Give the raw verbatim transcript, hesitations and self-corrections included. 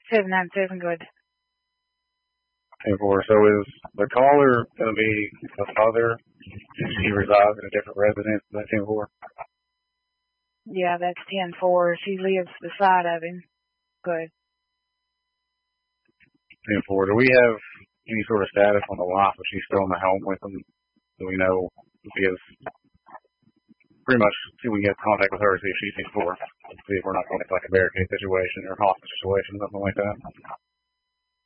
seven nine seven, good. ten four. So is the caller going to be the father? She resides in a different residence than ten four? Yeah, that's ten four. She lives beside of him. Good. ten four. Do we have any sort of status on the wife if she's still in the home with him? Do we know? Because pretty much, see, we get contact with her, see if she's ten four. See if we're not going to like a barricade situation or hostage situation, something like that.